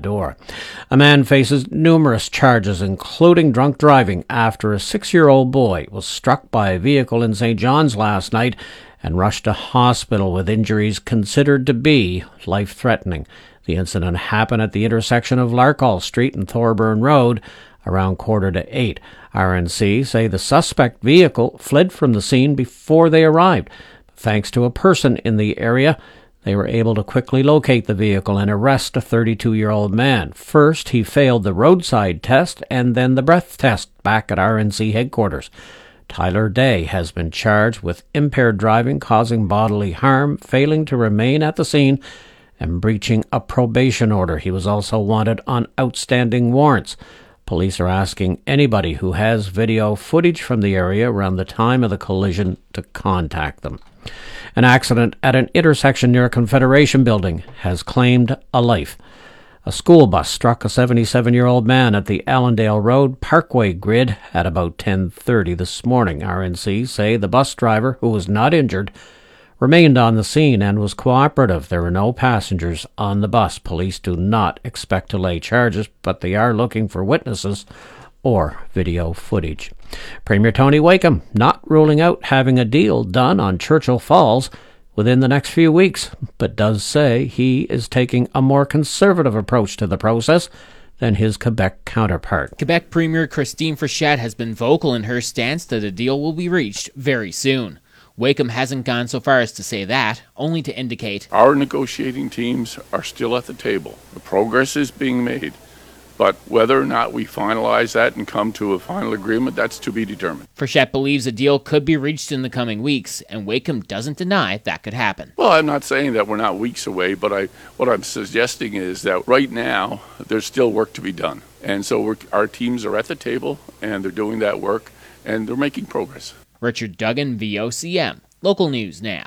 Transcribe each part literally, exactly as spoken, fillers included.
Medore. A man faces numerous charges, including drunk driving, after a six-year-old boy was struck by a vehicle in Saint John's last night and rushed to hospital with injuries considered to be life-threatening. The incident happened at the intersection of Larkhall Street and Thorburn Road around quarter to eight. R N C say the suspect vehicle fled from the scene before they arrived. Thanks to a person in the area, they were able to quickly locate the vehicle and arrest a thirty-two-year-old man. First, he failed the roadside test and then the breath test back at R N C headquarters. Tyler Day has been charged with impaired driving, causing bodily harm, failing to remain at the scene, and breaching a probation order. He was also wanted on outstanding warrants. Police are asking anybody who has video footage from the area around the time of the collision to contact them. An accident at an intersection near a Confederation building has claimed a life. A school bus struck a seventy-seven-year-old man at the Allendale Road Parkway grid at about ten thirty this morning. R N C say the bus driver, who was not injured, remained on the scene and was cooperative. There were no passengers on the bus. Police do not expect to lay charges, but they are looking for witnesses or video footage. Premier Tony Wakeham not ruling out having a deal done on Churchill Falls within the next few weeks, but does say he is taking a more conservative approach to the process than his Quebec counterpart. Quebec Premier Christine Frechette has been vocal in her stance that a deal will be reached very soon. Wakeham hasn't gone so far as to say that, only to indicate our negotiating teams are still at the table. The progress is being made, but whether or not we finalize that and come to a final agreement, that's to be determined. Frechette believes a deal could be reached in the coming weeks, and Wakeham doesn't deny that could happen. Well, I'm not saying that we're not weeks away, but I, what I'm suggesting is that right now there's still work to be done. And so we're, our teams are at the table, and they're doing that work, and they're making progress. Richard Duggan, V O C M. Local News Now.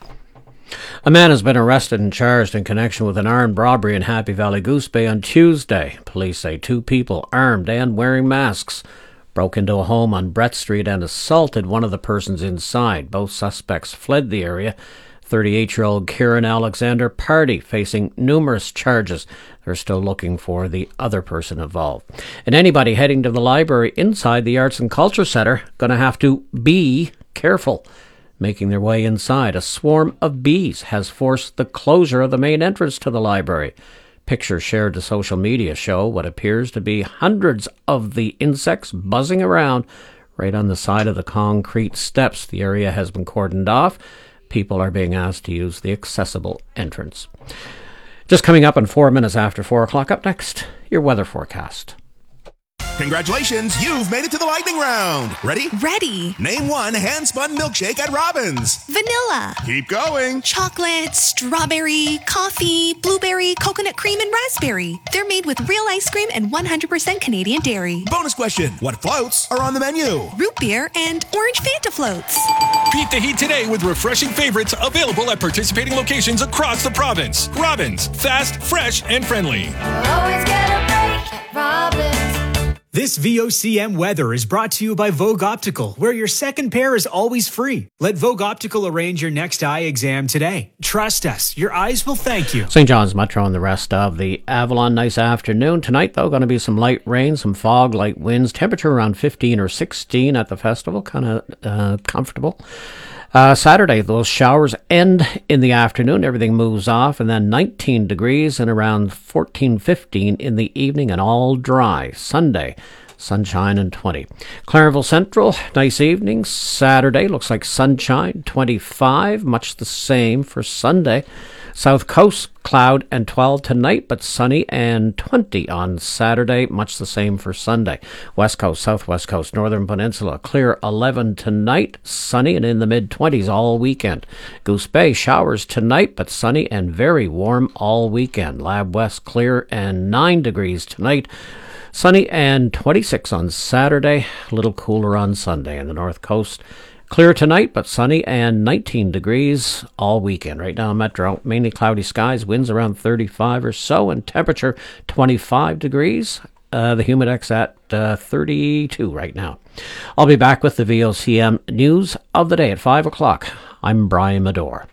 A man has been arrested and charged in connection with an armed robbery in Happy Valley Goose Bay on Tuesday. Police say two people, armed and wearing masks, broke into a home on Brett Street and assaulted one of the persons inside. Both suspects fled the area. thirty-eight-year-old Kieran Alexander Party facing numerous charges. They're still looking for the other person involved. And anybody heading to the library inside the Arts and Culture Centre going to have to be careful. Making their way inside, a swarm of bees has forced the closure of the main entrance to the library. Pictures shared to social media show what appears to be hundreds of the insects buzzing around right on the side of the concrete steps. The area has been cordoned off. People are being asked to use the accessible entrance. Just coming up in four minutes after four o'clock. Up next, your weather forecast. Congratulations, you've made it to the lightning round. Ready? Ready. Name one hand-spun milkshake at Robbins. Vanilla. Keep going. Chocolate, strawberry, coffee, blueberry, coconut cream, and raspberry. They're made with real ice cream and one hundred percent Canadian dairy. Bonus question. What floats are on the menu? Root beer and orange Fanta floats. Beat the heat today with refreshing favorites available at participating locations across the province. Robbins. Fast, fresh, and friendly. Always get a break at Robbins. This V O C M weather is brought to you by Vogue Optical, where your second pair is always free. Let Vogue Optical arrange your next eye exam today. Trust us, your eyes will thank you. Saint John's Metro and the rest of the Avalon, nice afternoon. Tonight, though, going to be some light rain, some fog, light winds. Temperature around fifteen or sixteen at the festival, kind of uh, comfortable. Uh, Saturday, those showers end in the afternoon. Everything moves off, and then nineteen degrees and around fourteen, fifteen in the evening, and all dry. Sunday, sunshine and twenty. Clarenville Central, nice evening. Saturday, looks like sunshine, twenty-five. Much the same for Sunday. South Coast, cloud and twelve tonight, but sunny and twenty on Saturday. Much the same for Sunday. West Coast, Southwest Coast, Northern Peninsula, clear eleven tonight, sunny and in the mid-twenties all weekend. Goose Bay, showers tonight, but sunny and very warm all weekend. Lab West, clear and nine degrees tonight. Sunny and twenty-six on Saturday, a little cooler on Sunday. And the North Coast, clear tonight, but sunny and nineteen degrees all weekend. Right now, Metro, mainly cloudy skies, winds around thirty-five or so, and temperature twenty-five degrees. Uh, the Humidex at uh, thirty-two right now. I'll be back with the V O C M news of the day at five o'clock. I'm Brian Medore.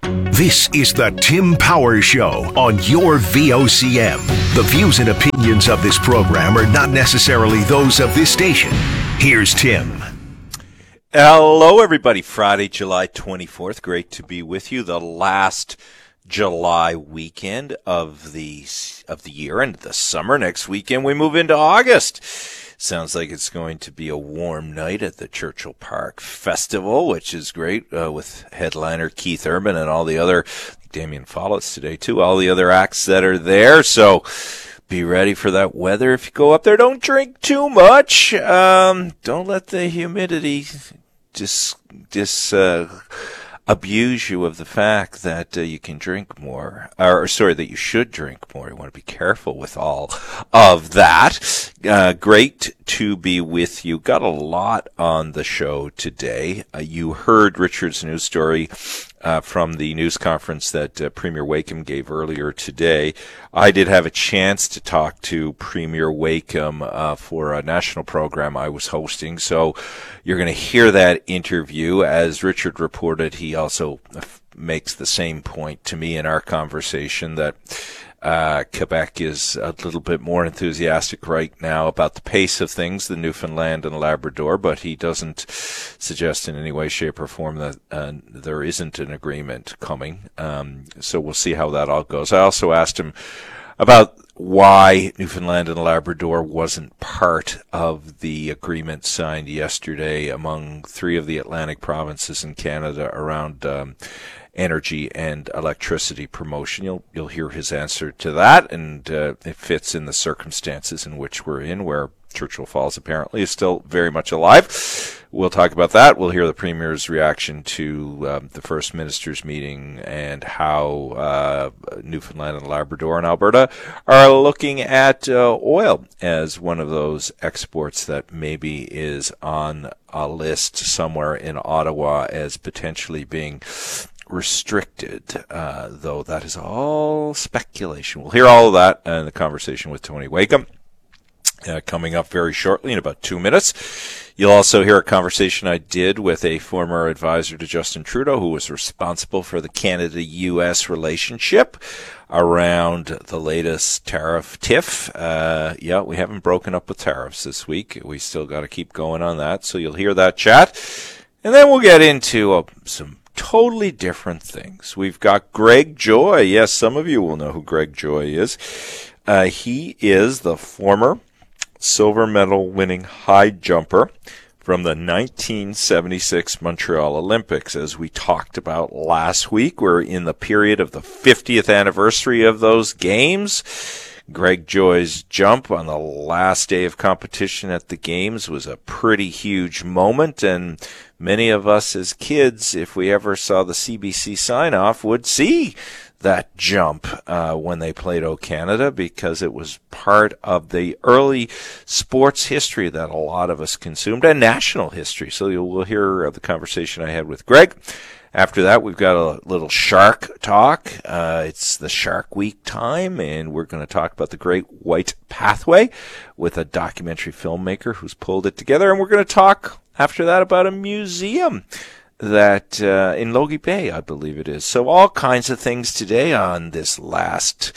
This is the Tim Power Show on your V O C M. The views and opinions of this program are not necessarily those of this station. Here's Tim. Hello, everybody. Friday, July twenty-fourth. Great to be with you. The last July weekend of the of the year and the summer. Next weekend, we move into August. Sounds like it's going to be a warm night at the Churchill Park Festival, which is great, uh, with headliner Keith Urban and all the other, Damien Follett's today too, all the other acts that are there. So be ready for that weather. If you go up there, don't drink too much. Um, don't let the humidity just, just, uh, abuse you of the fact that uh, you can drink more, or sorry, that you should drink more. You want to be careful with all of that. Uh, great to be with you. Got a lot on the show today. Uh, you heard Richard's news story uh, from the news conference that uh, Premier Wakeham gave earlier today. I did have a chance to talk to Premier Wakeham uh, for a national program I was hosting, so you're going to hear that interview. As Richard reported, he also f- makes the same point to me in our conversation that uh, Quebec is a little bit more enthusiastic right now about the pace of things than Newfoundland and Labrador, but he doesn't suggest in any way, shape, or form that uh, there isn't an agreement coming. Um, so we'll see how that all goes. I also asked him about why Newfoundland and Labrador wasn't part of the agreement signed yesterday among three of the Atlantic provinces in Canada around um, energy and electricity promotion. You'll you'll hear his answer to that, and uh, it fits in the circumstances in which we're in, where Churchill Falls apparently is still very much alive. We'll talk about that. We'll hear the Premier's reaction to um, the First Minister's meeting and how uh, Newfoundland and Labrador and Alberta are looking at uh, oil as one of those exports that maybe is on a list somewhere in Ottawa as potentially being restricted, uh, though that is all speculation. We'll hear all of that in the conversation with Tony Wakeham. Uh, coming up very shortly in about two minutes. You'll also hear a conversation I did with a former advisor to Justin Trudeau who was responsible for the Canada-U S relationship around the latest tariff tiff. Uh, yeah, we haven't broken up with tariffs this week. We still got to keep going on that. So you'll hear that chat. And then we'll get into uh, some totally different things. We've got Greg Joy. Yes, some of you will know who Greg Joy is. Uh, he is the former silver medal winning high jumper from the nineteen seventy-six Montreal Olympics. As we talked about last week, we're in the period of the fiftieth anniversary of those games. Greg Joy's jump on the last day of competition at the games was a pretty huge moment, and many of us as kids, if we ever saw the C B C sign-off, would see that jump uh, when they played O Canada, because it was part of the early sports history that a lot of us consumed, and national history. So you'll we'll hear uh, the conversation I had with Greg. After that, we've got a little shark talk. Uh, it's the Shark Week time, and we're going to talk about the Great White Pathway with a documentary filmmaker who's pulled it together. And we're going to talk after that about a museum that uh, in Logie Bay, I believe it is. So all kinds of things today on this last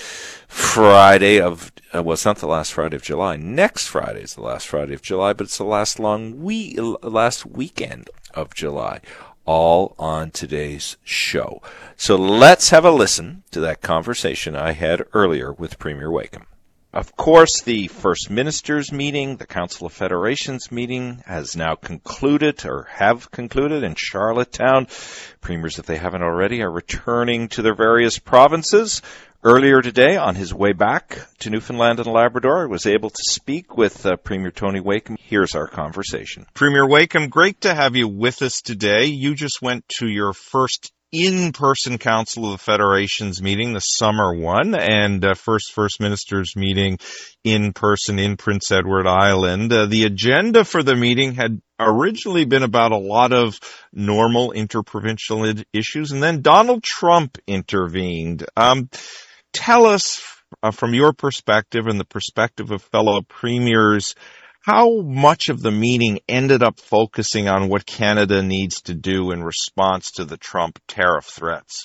Friday of, uh, well, it's not the last Friday of July. Next Friday is the last Friday of July, but it's the last long week, last weekend of July. All on today's show. So let's have a listen to that conversation I had earlier with Premier Wakeham. Of course, the First Minister's meeting, the Council of Federations meeting, has now concluded, or have concluded, in Charlottetown. Premiers, if they haven't already, are returning to their various provinces. Earlier today, on his way back to Newfoundland and Labrador, I was able to speak with uh, Premier Tony Wakeham. Here's our conversation. Premier Wakeham, great to have you with us today. You just went to your first in-person Council of the Federations meeting, the summer one, and uh, first First Minister's meeting in person in Prince Edward Island. Uh, the agenda for the meeting had originally been about a lot of normal interprovincial id- issues, and then Donald Trump intervened. Um, tell us, uh, from your perspective and the perspective of fellow premiers, how much of the meeting ended up focusing on what Canada needs to do in response to the Trump tariff threats?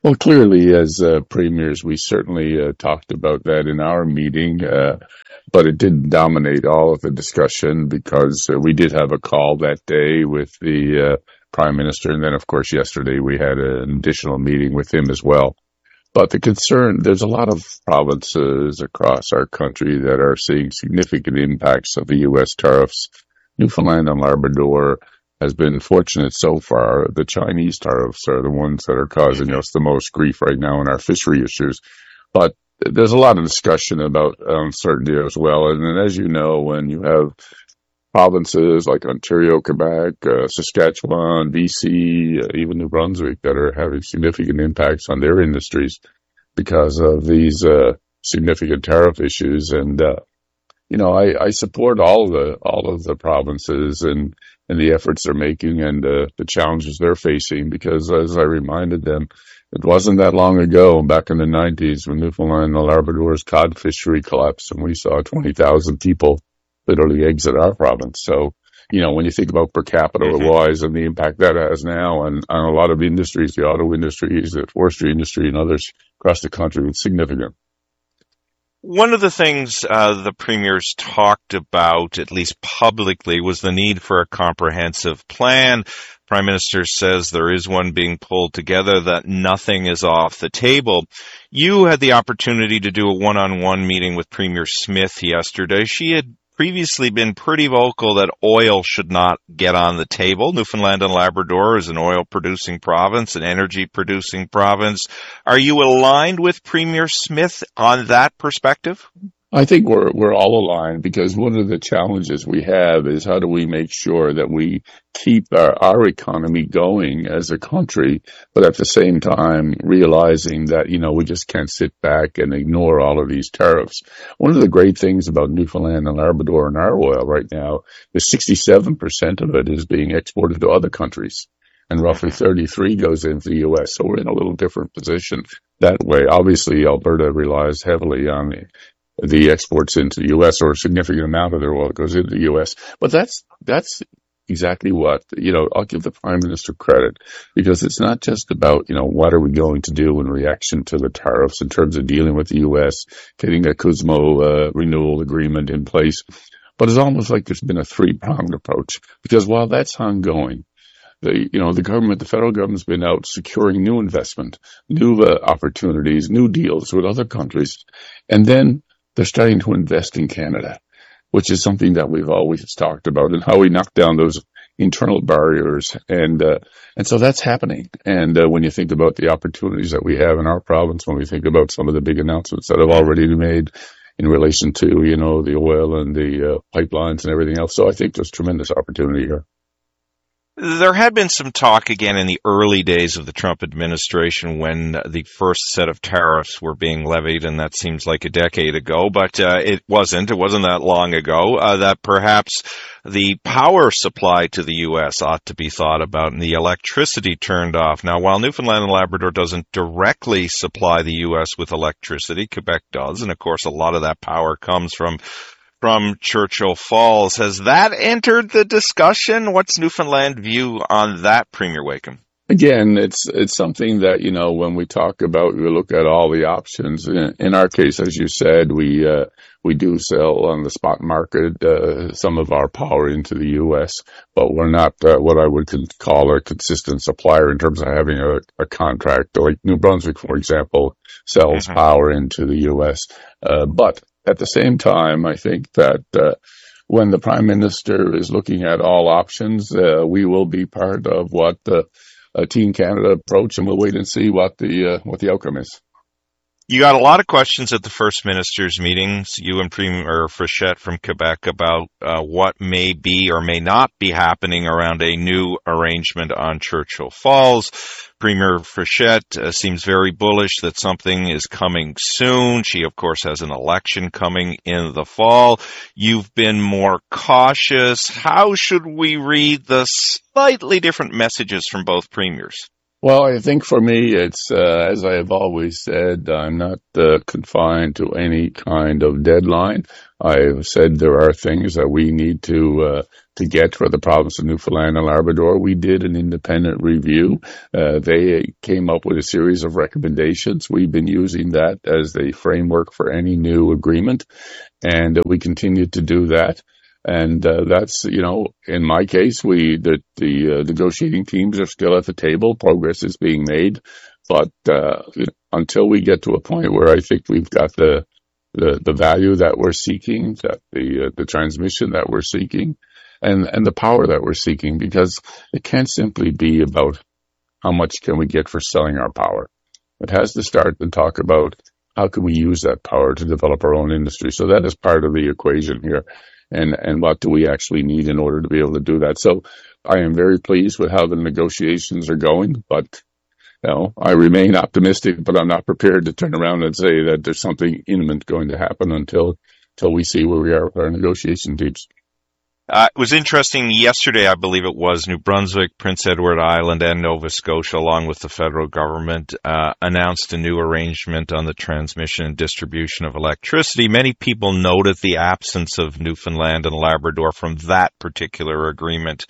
Well, clearly, as uh, premiers, we certainly uh, talked about that in our meeting, uh, but it didn't dominate all of the discussion because uh, we did have a call that day with the uh, Prime Minister, and then, of course, yesterday we had an additional meeting with him as well. But the concern, there's a lot of provinces across our country that are seeing significant impacts of the U S tariffs. Newfoundland and Labrador has been fortunate so far. The Chinese tariffs are the ones that are causing us the most grief right now in our fishery issues. But there's a lot of discussion about uncertainty as well. And then, as you know, when you have provinces like Ontario, Quebec, uh, Saskatchewan, B C, uh, even New Brunswick that are having significant impacts on their industries because of these uh, significant tariff issues. And, uh, you know, I, I support all of the all of the provinces and, and the efforts they're making and uh, the challenges they're facing because, as I reminded them, it wasn't that long ago, back in the nineties, when Newfoundland and Labrador's cod fishery collapsed and we saw twenty thousand people literally exit our province. So, you know, when you think about per capita mm-hmm. wise and the impact that has now on, on a lot of industries, the auto industries, the forestry industry and others across the country, it's significant. One of the things uh, the premiers talked about, at least publicly, was the need for a comprehensive plan. Prime Minister says there is one being pulled together, that nothing is off the table. You had the opportunity to do a one-on-one meeting with Premier Smith yesterday. She had previously been pretty vocal that oil should not get on the table. Newfoundland and Labrador is an oil-producing province, an energy-producing province. Are you aligned with Premier Smith on that perspective? I think we're we're all aligned because one of the challenges we have is how do we make sure that we keep our, our economy going as a country, but at the same time realizing that, you know, we just can't sit back and ignore all of these tariffs. One of the great things about Newfoundland and Labrador and our oil right now is sixty-seven percent of it is being exported to other countries. And roughly thirty-three goes into the U S. So we're in a little different position that way. Obviously, Alberta relies heavily on the the exports into the U S, or a significant amount of their oil goes into the U S. But that's that's exactly what, you know, I'll give the Prime Minister credit because it's not just about, you know, what are we going to do in reaction to the tariffs in terms of dealing with the U S, getting a C U S M O uh, renewal agreement in place. But it's almost like there's been a three-pronged approach because while that's ongoing, The, you know, the government, the federal government's been out securing new investment, new uh, opportunities, new deals with other countries. And then they're starting to invest in Canada, which is something that we've always talked about and how we knock down those internal barriers. And, uh, and so that's happening. And, uh, when you think about the opportunities that we have in our province, when we think about some of the big announcements that have already been made in relation to, you know, the oil and the uh, pipelines and everything else. So I think there's tremendous opportunity here. There had been some talk again in the early days of the Trump administration when the first set of tariffs were being levied, and that seems like a decade ago, but uh, it wasn't. It wasn't that long ago, uh, that perhaps the power supply to the U S ought to be thought about and the electricity turned off. Now, while Newfoundland and Labrador doesn't directly supply the U S with electricity, Quebec does, and of course a lot of that power comes from from Churchill Falls. Has that entered the discussion? What's Newfoundland view on that, Premier Wakeham? Again, it's it's something that, you know, when we talk about, we look at all the options. In, in our case, as you said, we uh, we do sell on the spot market uh, some of our power into the U S, but we're not uh, what I would call a consistent supplier in terms of having a, a contract. Like New Brunswick, for example, sells mm-hmm. power into the U S, uh, but at the same time, I think that uh, when the Prime Minister is looking at all options, uh, we will be part of what the uh, Team Canada approach, and we'll wait and see what the uh, what the outcome is. You got a lot of questions at the First Minister's meetings, you and Premier Frechette from Quebec, about uh, what may be or may not be happening around a new arrangement on Churchill Falls. Premier Frechette uh, seems very bullish that something is coming soon. She, of course, has an election coming in the fall. You've been more cautious. How should we read the slightly different messages from both premiers? Well, I think for me, it's, uh, as I have always said, I'm not uh, confined to any kind of deadline. I've said there are things that we need to uh, to get for the province of Newfoundland and Labrador. We did an independent review. Uh, they came up with a series of recommendations. We've been using that as the framework for any new agreement, and uh, we continue to do that. And uh, that's, you know, in my case, we the, the uh, negotiating teams are still at the table. Progress is being made. But uh, until we get to a point where I think we've got the the, the value that we're seeking, that the uh, the transmission that we're seeking, and, and the power that we're seeking, because it can't simply be about how much can we get for selling our power. It has to start and talk about how can we use that power to develop our own industry. So that is part of the equation here. And, and what do we actually need in order to be able to do that? So I am very pleased with how the negotiations are going, but you know, I remain optimistic, but I'm not prepared to turn around and say that there's something imminent going to happen until, until we see where we are with our negotiation teams. Uh, it was interesting yesterday, I believe it was, New Brunswick, Prince Edward Island, and Nova Scotia, along with the federal government, uh, announced a new arrangement on the transmission and distribution of electricity. Many people noted the absence of Newfoundland and Labrador from that particular agreement.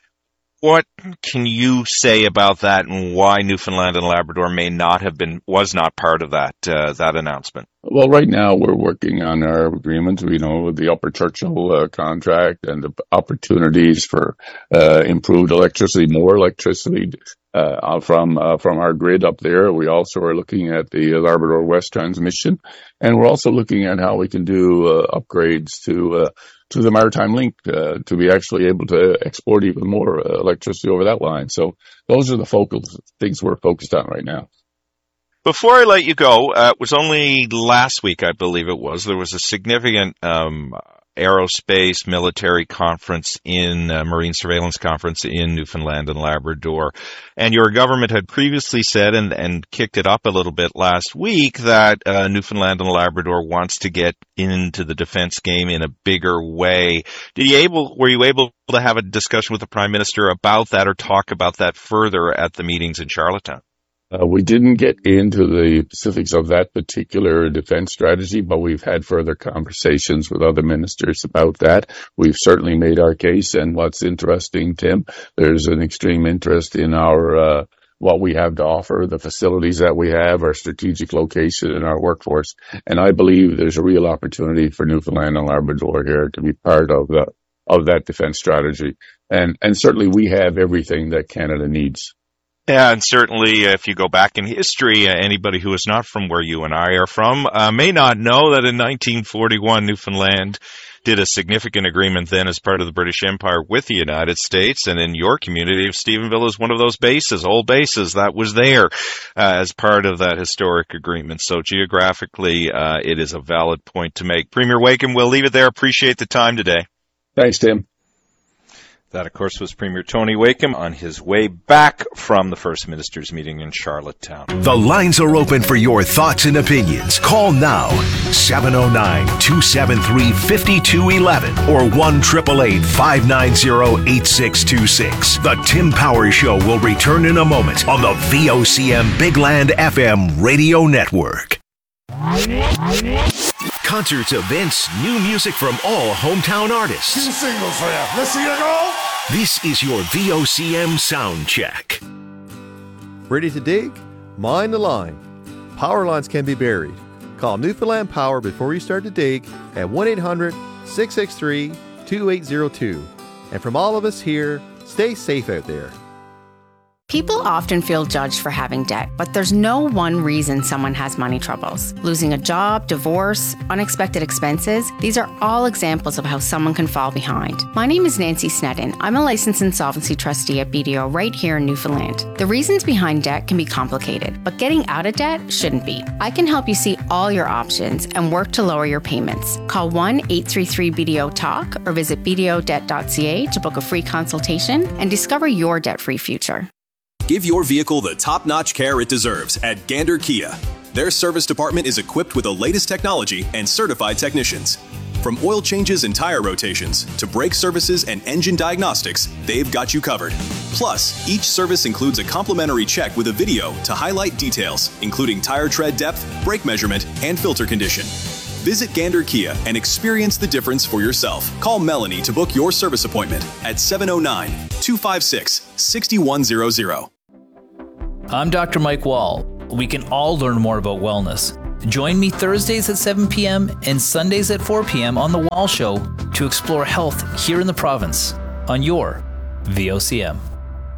What can you say about that, and why Newfoundland and Labrador may not have been, was not part of that, uh, that announcement? Well, right now we're working on our agreement. We know the Upper Churchill uh, contract and the opportunities for uh, improved electricity, more electricity uh, from uh, from our grid up there. We also are looking at the Labrador West transmission, and we're also looking at how we can do uh, upgrades to uh, to the Maritime Link uh, to be actually able to export even more uh, electricity over that line. So those are the focal things we're focused on right now. Before I let you go, uh, it was only last week, I believe it was, there was a significant um, aerospace military conference in, uh, Marine Surveillance Conference in Newfoundland and Labrador. And your government had previously said, and, and kicked it up a little bit last week, that uh, Newfoundland and Labrador wants to get into the defense game in a bigger way. Did you able, were you able to have a discussion with the Prime Minister about that, or talk about that further at the meetings in Charlottetown? Uh, we didn't get into the specifics of that particular defense strategy, but we've had further conversations with other ministers about that. We've certainly made our case, and what's interesting, Tim, there's an extreme interest in our, uh, what we have to offer, the facilities that we have, our strategic location, and our workforce. And I believe there's a real opportunity for Newfoundland and Labrador here to be part of the, of that defense strategy. And, and certainly we have everything that Canada needs. Yeah, and certainly if you go back in history, uh, anybody who is not from where you and I are from uh, may not know that in nineteen forty-one, Newfoundland did a significant agreement then as part of the British Empire with the United States. And in your community of Stephenville is one of those bases, old bases, that was there uh, as part of that historic agreement. So geographically, uh, it is a valid point to make. Premier Wakeham, we'll leave it there. Appreciate the time today. Thanks, Tim. That, of course, was Premier Tony Wakeham on his way back from the First Minister's meeting in Charlottetown. The lines are open for your thoughts and opinions. Call now, seven oh nine, two seven three, five two one one or one eight eight eight, five nine zero, eight six two six. The Tim Powers Show will return in a moment on the V O C M Big Land F M radio network. Concerts, events, new music from all hometown artists. Two singles for you. Let's see you go. This is your V O C M sound check. Ready to dig? Mind the line. Power lines can be buried. Call Newfoundland Power before you start to dig at one eight hundred, six six three, two eight zero two. And from all of us here, stay safe out there. People often feel judged for having debt, but there's no one reason someone has money troubles. Losing a job, divorce, unexpected expenses, these are all examples of how someone can fall behind. My name is Nancy Sneddon. I'm a licensed insolvency trustee at B D O right here in Newfoundland. The reasons behind debt can be complicated, but getting out of debt shouldn't be. I can help you see all your options and work to lower your payments. Call one eight three three B D O talk or visit b d o debt dot c a to book a free consultation and discover your debt-free future. Give your vehicle the top-notch care it deserves at Gander Kia. Their service department is equipped with the latest technology and certified technicians. From oil changes and tire rotations to brake services and engine diagnostics, they've got you covered. Plus, each service includes a complimentary check with a video to highlight details, including tire tread depth, brake measurement, and filter condition. Visit Gander Kia and experience the difference for yourself. Call Melanie to book your service appointment at seven oh nine, two five six, six one zero zero. I'm Doctor Mike Wall. We can all learn more about wellness. Join me Thursdays at seven p.m. and Sundays at four p.m. on The Wall Show to explore health here in the province on your V O C M.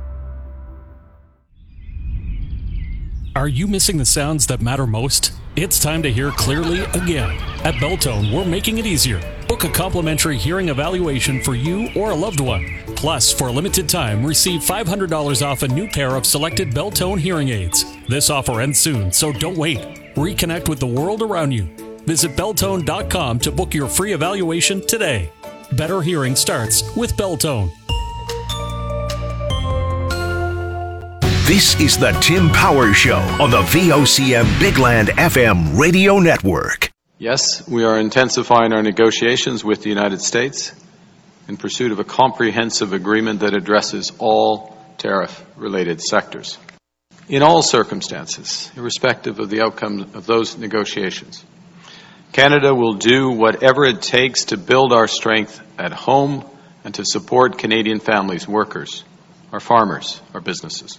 Are you missing the sounds that matter most? It's time to hear clearly again. At Belltone, we're making it easier. Book a complimentary hearing evaluation for you or a loved one. Plus, for a limited time, receive five hundred dollars off a new pair of selected Belltone hearing aids. This offer ends soon, so don't wait. Reconnect with the world around you. Visit Belltone dot com to book your free evaluation today. Better hearing starts with Belltone. This is the Tim Powers Show on the V O C M Bigland F M radio network. Yes, we are intensifying our negotiations with the United States in pursuit of a comprehensive agreement that addresses all tariff-related sectors. In all circumstances, irrespective of the outcome of those negotiations, Canada will do whatever it takes to build our strength at home and to support Canadian families, workers, our farmers, our businesses.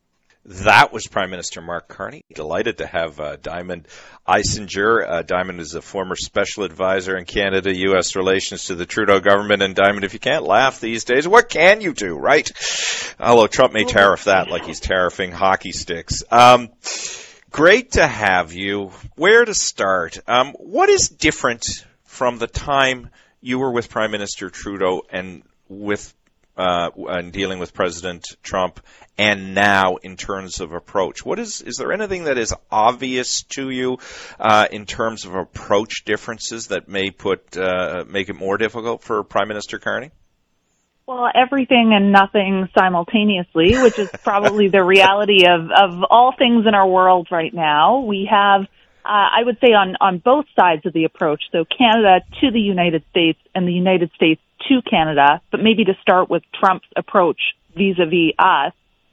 That was Prime Minister Mark Carney. Delighted to have uh, Diamond Eisinger. Uh, Diamond is a former special advisor in Canada, U S relations to the Trudeau government. And Diamond, if you can't laugh these days, what can you do, right? Although Trump may tariff that like he's tariffing hockey sticks. Um, great to have you. Where to start? Um, what is different from the time you were with Prime Minister Trudeau and with uh, and dealing with President Trump, and now in terms of approach? What is, is there anything that is obvious to you uh, in terms of approach differences that may put uh, make it more difficult for Prime Minister Carney? Well, everything and nothing simultaneously, which is probably the reality of, of all things in our world right now. We have, uh, I would say, on, on both sides of the approach, so Canada to the United States and the United States to Canada, but maybe to start with Trump's approach vis-a-vis us.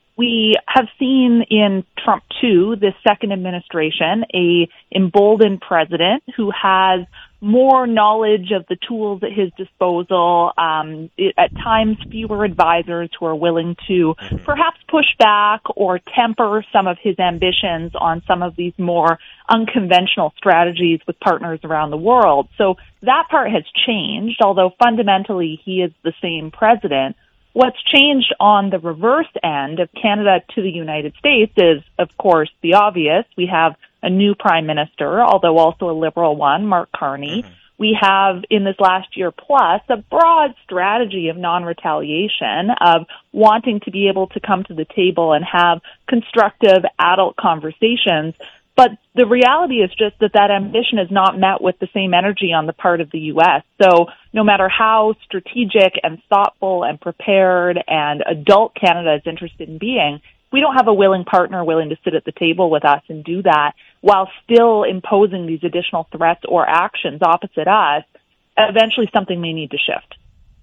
We have seen in Trump two, this second administration, a emboldened president who has more knowledge of the tools at his disposal, um, it, at times fewer advisors who are willing to perhaps push back or temper some of his ambitions on some of these more unconventional strategies with partners around the world. So that part has changed, although fundamentally he is the same president. What's changed on the reverse end of Canada to the United States is, of course, the obvious. We have a new prime minister, although also a liberal one, Mark Carney. Mm-hmm. We have, in this last year plus, a broad strategy of non-retaliation, of wanting to be able to come to the table and have constructive adult conversations. But the reality is just that that ambition is not met with the same energy on the part of the U S. So no matter how strategic and thoughtful and prepared and adult Canada is interested in being, we don't have a willing partner willing to sit at the table with us and do that while still imposing these additional threats or actions opposite us. Eventually something may need to shift.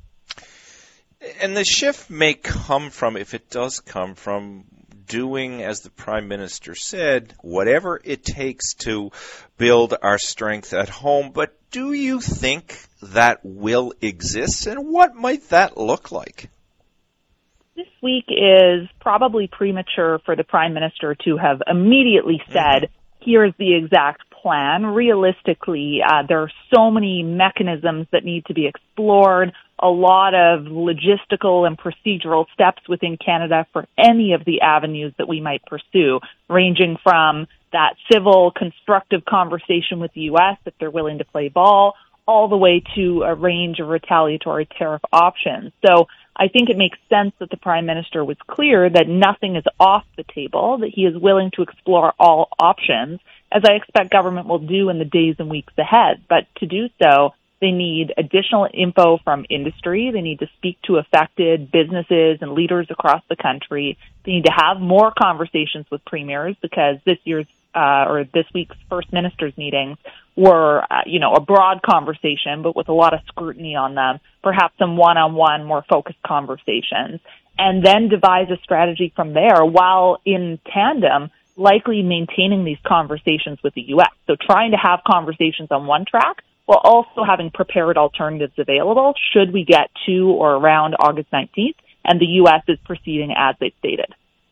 And the shift may come from, if it does come from, doing, as the Prime Minister said, whatever it takes to build our strength at home. But do you think that will exist, and what might that look like? This week is probably premature for the Prime Minister to have immediately said, here's the exact plan. Realistically, uh, there are so many mechanisms that need to be explored, a lot of logistical and procedural steps within Canada for any of the avenues that we might pursue, ranging from that civil, constructive conversation with the U S if they're willing to play ball, all the way to a range of retaliatory tariff options. So I think it makes sense that the Prime Minister was clear that nothing is off the table, that he is willing to explore all options, as I expect government will do in the days and weeks ahead. But to do so, they need additional info from industry. They need to speak to affected businesses and leaders across the country. They need to have more conversations with premiers, because this year's uh, or this week's First Minister's meetings were, uh, you know, a broad conversation, but with a lot of scrutiny on them, perhaps some one-on-one, more focused conversations, and then devise a strategy from there, while in tandem likely maintaining these conversations with the U S. So trying to have conversations on one track while also having prepared alternatives available should we get to or around August nineteenth, and the U S is proceeding as they stated.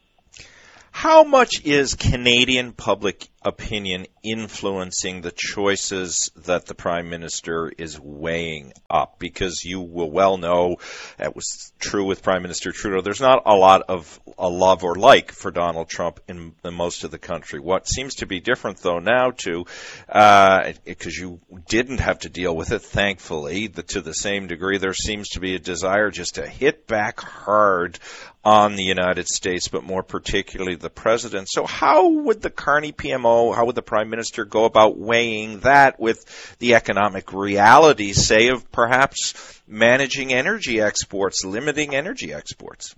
How much is Canadian public opinion influencing the choices that the Prime Minister is weighing up? Because you will well know, it was true with Prime Minister Trudeau, there's not a lot of a love or like for Donald Trump in, in most of the country. What seems to be different, though, now, too, uh, because you didn't have to deal with it, thankfully, the, to the same degree, there seems to be a desire just to hit back hard on the United States, but more particularly the president. So how would the Carney P M O, how would the Prime Minister go about weighing that with the economic realities, say, of perhaps managing energy exports, limiting energy exports?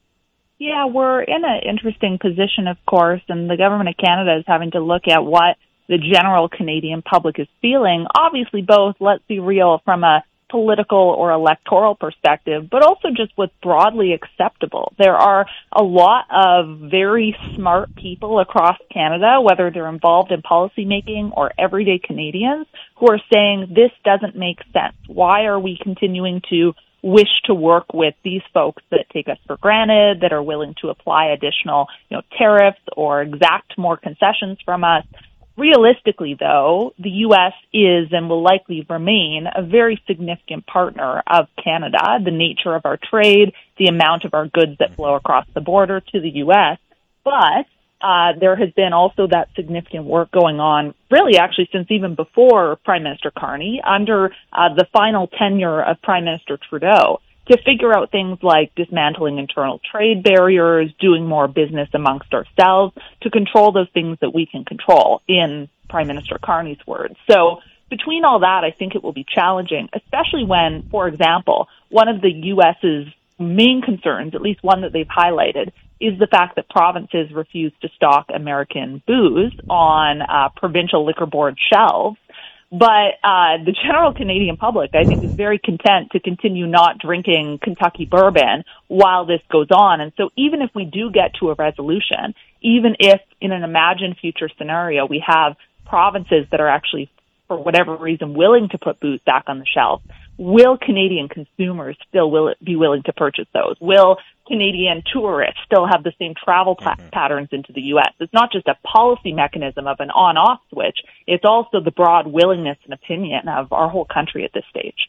Yeah, we're in an interesting position, of course, and the government of Canada is having to look at what the general Canadian public is feeling. Obviously, both, let's be real, from a political or electoral perspective, but also just what's broadly acceptable. There are a lot of very smart people across Canada, whether they're involved in policymaking or everyday Canadians, who are saying this doesn't make sense. Why are we continuing to wish to work with these folks that take us for granted, that are willing to apply additional, you know, tariffs or exact more concessions from us? Realistically, though, the U S is and will likely remain a very significant partner of Canada, the nature of our trade, the amount of our goods that flow across the border to the U S. But uh, there has been also that significant work going on, really actually since even before Prime Minister Carney, under uh, the final tenure of Prime Minister Trudeau, to figure out things like dismantling internal trade barriers, doing more business amongst ourselves, to control those things that we can control, in Prime Minister Carney's words. So between all that, I think it will be challenging, especially when, for example, one of the U S's main concerns, at least one that they've highlighted, is the fact that provinces refuse to stock American booze on uh, provincial liquor board shelves. But uh the general Canadian public, I think, is very content to continue not drinking Kentucky bourbon while this goes on. And so even if we do get to a resolution, even if in an imagined future scenario we have provinces that are actually, for whatever reason, willing to put booze back on the shelf, will Canadian consumers still will be willing to purchase those? Will Canadian tourists still have the same travel pa- mm-hmm. patterns into the U S? It's not just a policy mechanism of an on-off switch. It's also the broad willingness and opinion of our whole country at this stage.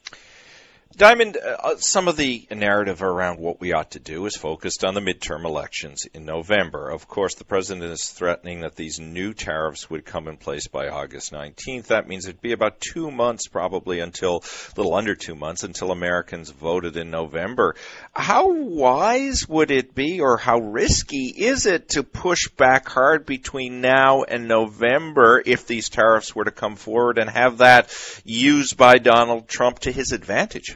Diamond, uh, some of the narrative around what we ought to do is focused on the midterm elections in November. Of course, the president is threatening that these new tariffs would come in place by August nineteenth. That means it'd be about two months probably until, a little under two months, until Americans voted in November. How wise would it be, or how risky is it to push back hard between now and November if these tariffs were to come forward and have that used by Donald Trump to his advantage?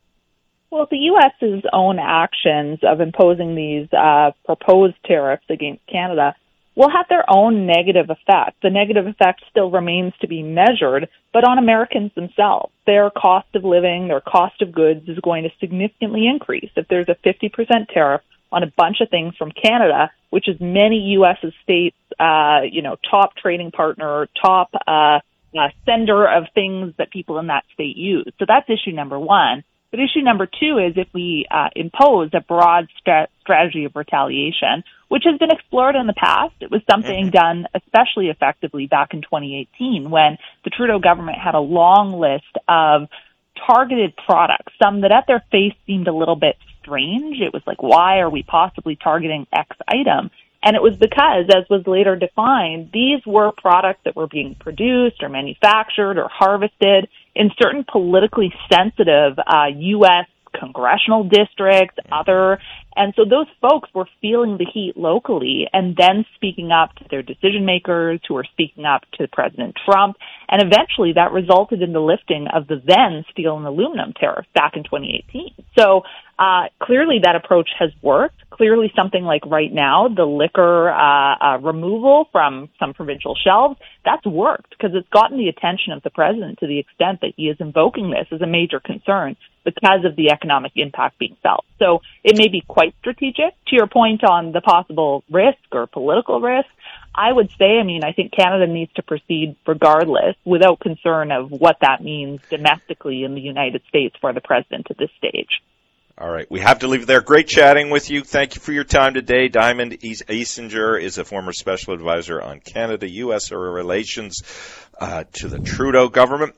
Well, the U S's own actions of imposing these uh, proposed tariffs against Canada will have their own negative effect. The negative effect still remains to be measured, but on Americans themselves. Their cost of living, their cost of goods is going to significantly increase. If there's a fifty percent tariff on a bunch of things from Canada, which is many U S states, uh, you know, top trading partner, top uh, uh, sender of things that people in that state use. So that's issue number one. But issue number two is if we uh, impose a broad st- strategy of retaliation, which has been explored in the past. It was something done especially effectively back in twenty eighteen when the Trudeau government had a long list of targeted products, some that at their face seemed a little bit strange. It was like, why are we possibly targeting X item? And it was because, as was later defined, these were products that were being produced or manufactured or harvested in certain politically sensitive uh, U S congressional districts, other, and so those folks were feeling the heat locally and then speaking up to their decision makers who were speaking up to President Trump, and eventually that resulted in the lifting of the then steel and aluminum tariff back in twenty eighteen. So uh, clearly that approach has worked. Clearly something like right now, the liquor uh, uh, removal from some provincial shelves, that's worked because it's gotten the attention of the president to the extent that he is invoking this as a major concern because of the economic impact being felt. So it may be quite strategic. To your point on the possible risk or political risk, I would say, I mean, I think Canada needs to proceed regardless, without concern of what that means domestically in the United States for the president at this stage. All right. We have to leave it there. Great chatting with you. Thank you for your time today. Diamond Eisinger is a former special advisor on Canada U S relations uh, to the Trudeau government.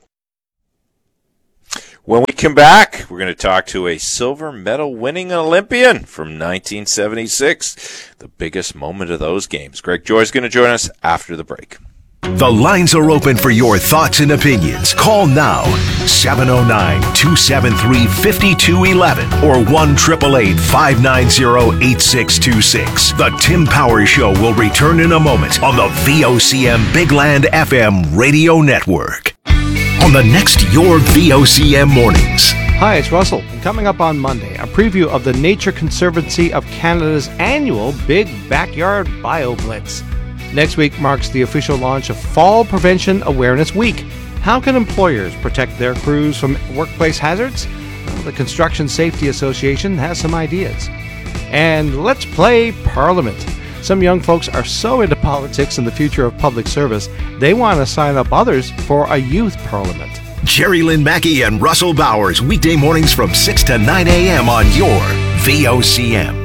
When we come back, we're going to talk to a silver medal winning Olympian from nineteen seventy-six, the biggest moment of those games. Greg Joy is going to join us after the break. The lines are open for your thoughts and opinions. Call now, seven oh nine, two seven three, five two one one or one eight eight eight, five nine zero, eight six two six. The Tim Powers Show will return in a moment on the V O C M Big Land F M radio network. On the next Your V O C M Mornings. Hi, it's Russell. And coming up on Monday, a preview of the Nature Conservancy of Canada's annual Big Backyard Bio Blitz. Next week marks the official launch of Fall Prevention Awareness Week. How can employers protect their crews from workplace hazards? Well, the Construction Safety Association has some ideas. And let's play Parliament. Some young folks are so into politics and the future of public service, they want to sign up others for a youth parliament. Jerry Lynn Mackey and Russell Bowers, weekday mornings from six to nine a.m. on your V O C M.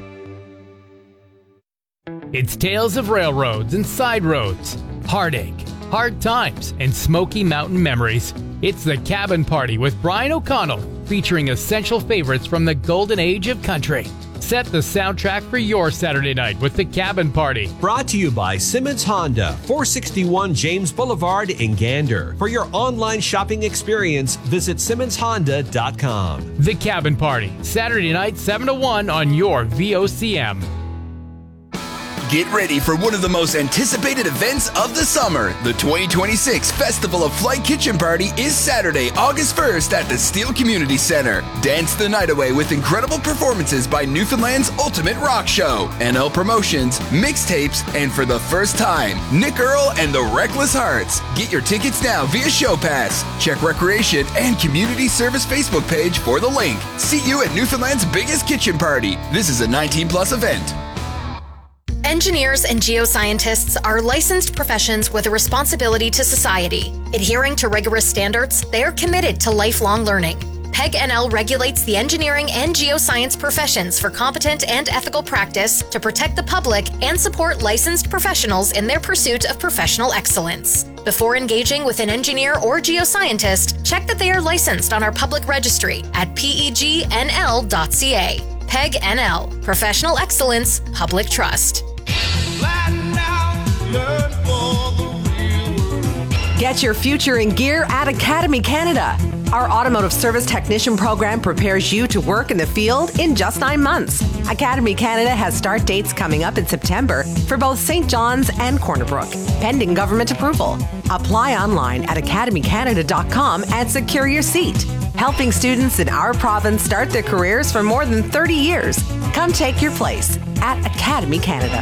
It's tales of railroads and side roads, heartache, hard times, and Smoky Mountain memories. It's The Cabin Party with Brian O'Connell, featuring essential favorites from the golden age of country. Set the soundtrack for your Saturday night with The Cabin Party. Brought to you by Simmons Honda, four sixty-one James Boulevard in Gander. For your online shopping experience, visit simmons honda dot com. The Cabin Party, Saturday night, seven to one on your V O C M. Get ready for one of the most anticipated events of the summer. The twenty twenty-six Festival of Flight Kitchen Party is Saturday, August first at the Steele Community Center. Dance the night away with incredible performances by Newfoundland's Ultimate Rock Show, N L Promotions, mixtapes, and for the first time, Nick Earl and the Reckless Hearts. Get your tickets now via Show Pass. Check Recreation and Community Service Facebook page for the link. See you at Newfoundland's biggest kitchen party. This is a nineteen plus event. Engineers and geoscientists are licensed professions with a responsibility to society. Adhering to rigorous standards, they are committed to lifelong learning. P E G N L regulates the engineering and geoscience professions for competent and ethical practice to protect the public and support licensed professionals in their pursuit of professional excellence. Before engaging with an engineer or geoscientist, check that they are licensed on our public registry at P E G N L dot C A. P E G N L, Professional Excellence, Public Trust. Get your future in gear at Academy Canada. Our automotive service technician program prepares you to work in the field in just nine months. Academy Canada has start dates coming up in September for both Saint John's and Corner Brook, pending government approval. Apply online at academy canada dot com and secure your seat. Helping students in our province start their careers for more than thirty years. Come take your place at Academy Canada.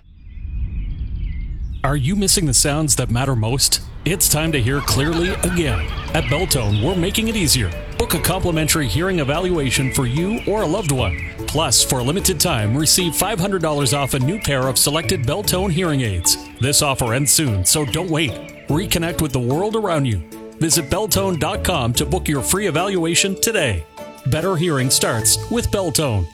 Are you missing the sounds that matter most? It's time to hear clearly again. At Beltone, we're making it easier. Book a complimentary hearing evaluation for you or a loved one. Plus, for a limited time, receive five hundred dollars off a new pair of selected Beltone hearing aids. This offer ends soon, so don't wait. Reconnect with the world around you. Visit beltone dot com to book your free evaluation today. Better hearing starts with Beltone.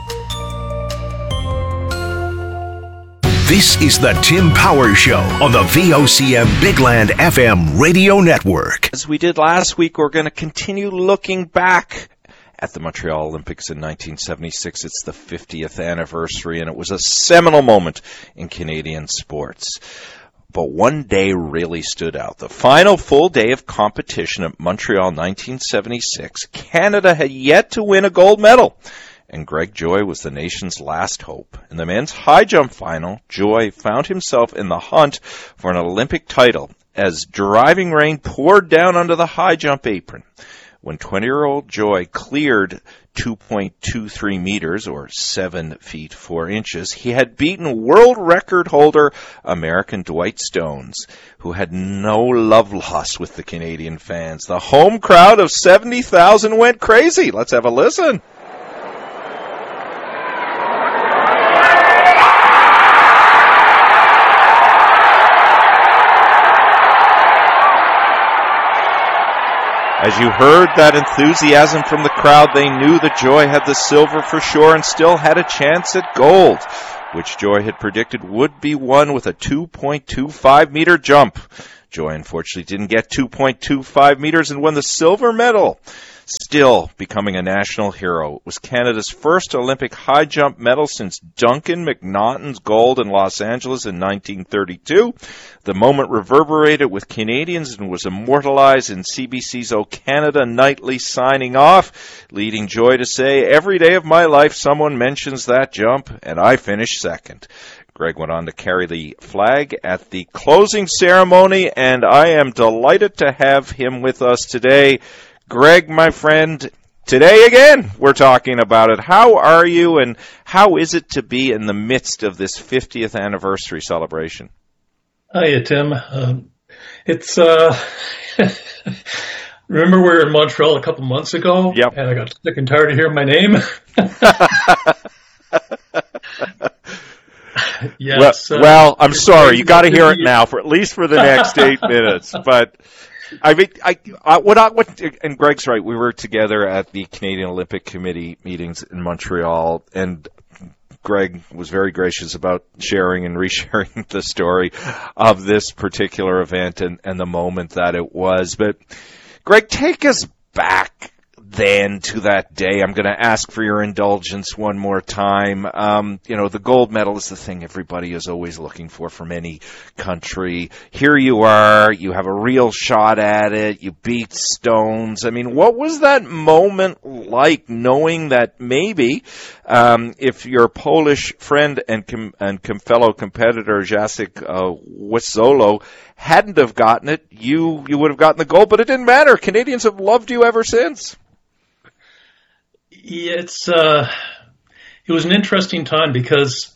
This is the Tim Powers Show on the V O C M Big Land F M radio network. As we did last week, we're going to continue looking back at the Montreal Olympics in nineteen seventy-six. It's the fiftieth anniversary, and it was a seminal moment in Canadian sports. But one day really stood out. The final full day of competition at Montreal nineteen seventy-six, Canada had yet to win a gold medal, and Greg Joy was the nation's last hope. In the men's high jump final, Joy found himself in the hunt for an Olympic title as driving rain poured down onto the high jump apron. When twenty-year-old Joy cleared two point two three meters, or seven feet four inches, he had beaten world record holder American Dwight Stones, who had no love lost with the Canadian fans. The home crowd of seventy thousand went crazy. Let's have a listen. As you heard that enthusiasm from the crowd, they knew that Joy had the silver for sure and still had a chance at gold, which Joy had predicted would be won with a two point two five meter jump. Joy unfortunately didn't get two point two five meters and won the silver medal, still becoming a national hero. It was Canada's first Olympic high jump medal since Duncan McNaughton's gold in Los Angeles in nineteen thirty-two. The moment reverberated with Canadians and was immortalized in C B C's O Canada nightly signing off, leading Joy to say, "Every day of my life someone mentions that jump, and I finish second." Greg went on to carry the flag at the closing ceremony, and I am delighted to have him with us today. Greg, my friend, today again we're talking about it. How are you, and how is it to be in the midst of this fiftieth anniversary celebration? Hiya, Tim. Um, it's, uh, remember we were in Montreal a couple months ago? Yep. And I got sick and tired of hearing my name? Yes. Well, uh, well I'm sorry. You got to hear it now for at least for the next eight minutes. But I mean, I, I what I what and Greg's right. We were together at the Canadian Olympic Committee meetings in Montreal, and Greg was very gracious about sharing and resharing the story of this particular event and, and the moment that it was. But Greg, take us back then to that day. I'm going to ask for your indulgence one more time. Um, you know, the gold medal is the thing everybody is always looking for from any country. Here you are, you have a real shot at it, you beat Stones. I mean, what was that moment like, knowing that maybe um, if your Polish friend and com- and com- fellow competitor Jacek uh, Wisolo hadn't have gotten it, you, you would have gotten the gold, but it didn't matter. Canadians have loved you ever since. Yeah, it's uh, it was an interesting time because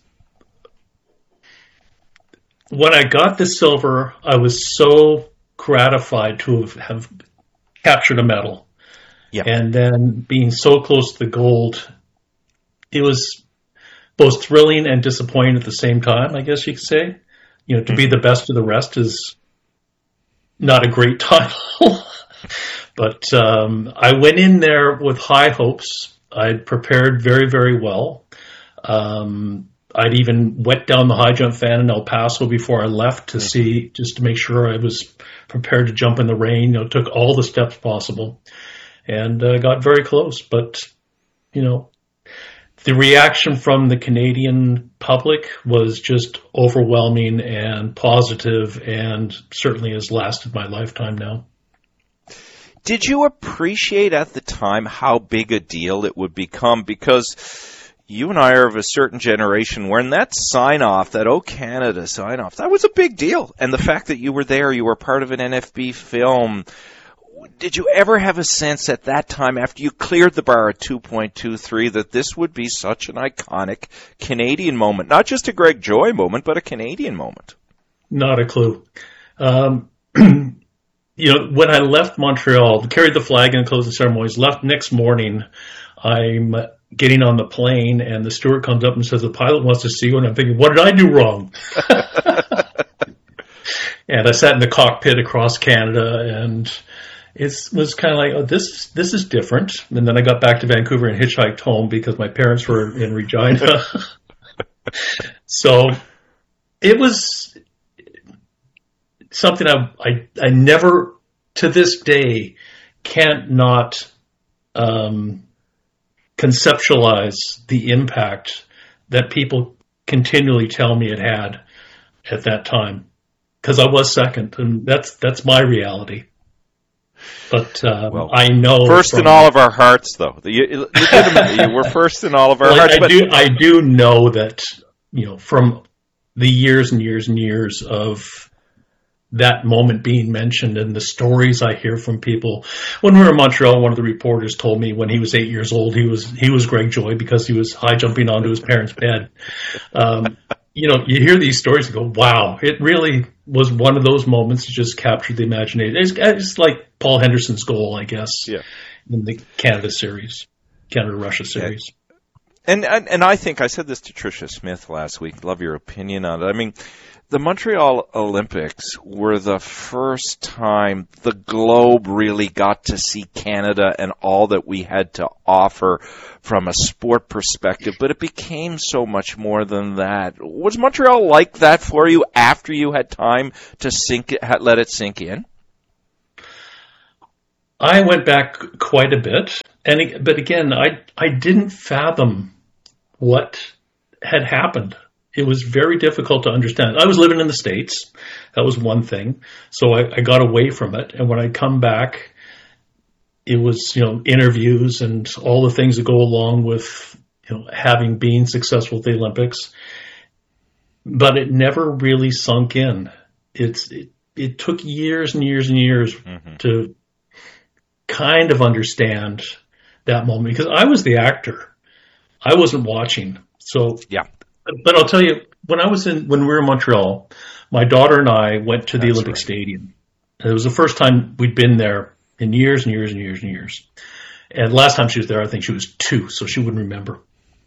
when I got the silver, I was so gratified to have, have captured a medal. Yeah. And then being so close to the gold, it was both thrilling and disappointing at the same time, I guess you could say. You know, to mm-hmm. be the best of the rest is not a great title. But um, I went in there with high hopes. I'd prepared very, very well. Um, I'd even wet down the high jump fan in El Paso before I left to see, just to make sure I was prepared to jump in the rain. You know, took all the steps possible and uh, got very close. But, you know, the reaction from the Canadian public was just overwhelming and positive, and certainly has lasted my lifetime now. Did you appreciate at the time how big a deal it would become? Because you and I are of a certain generation where in that sign-off, that O Canada sign-off, that was a big deal. And the fact that you were there, you were part of an N F B film. Did you ever have a sense at that time, after you cleared the bar at two point two three, that this would be such an iconic Canadian moment? Not just a Greg Joy moment, but a Canadian moment. Not a clue. Um You know, when I left Montreal, carried the flag and closed the ceremonies, left next morning, I'm getting on the plane and the steward comes up and says, the pilot wants to see you. And I'm thinking, what did I do wrong? And I sat in the cockpit across Canada, and it was kind of like, oh, this, this is different. And then I got back to Vancouver and hitchhiked home because my parents were in Regina. So it was something I, I I never, to this day, can't not um, conceptualize the impact that people continually tell me it had at that time, because I was second, and that's that's my reality. But uh, well, I know first from, in all of our hearts, though. You, legitimately, you were first in all of our well, hearts. I, but... do I do know that, you know, from the years and years and years of that moment being mentioned and the stories I hear from people. When we were in Montreal, one of the reporters told me when he was eight years old, he was he was Greg Joy because he was high jumping onto his parents' bed. Um, you know, you hear these stories and go, wow, it really was one of those moments that just captured the imagination. It's, it's like Paul Henderson's goal, I guess, yeah. in the Canada series, Canada-Russia series. And, and and I think I said this to Tricia Smith last week. Love your opinion on it. I mean, the Montreal Olympics were the first time the globe really got to see Canada and all that we had to offer from a sport perspective, but it became so much more than that. Was Montreal like that for you after you had time to sink it, let it sink in? I went back quite a bit, and but again, I I didn't fathom what had happened. It was very difficult to understand. I was living in the States. That was one thing. So I, I got away from it. And when I come back, it was, you know, interviews and all the things that go along with, you know, having been successful at the Olympics. But it never really sunk in. It's it, it took years and years and years mm-hmm. to kind of understand that moment, because I was the actor. I wasn't watching. So yeah. But I'll tell you, when I was in, when we were in Montreal, my daughter and I went to the That's Olympic right. Stadium. It was the first time we'd been there in years and years and years and years. And last time she was there, I think she was two, so she wouldn't remember.